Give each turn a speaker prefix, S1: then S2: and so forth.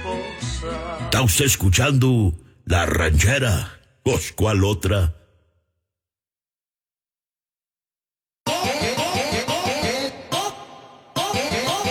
S1: esposa.
S2: Está usted escuchando La Ranchera. Pues, ¿cuál otra?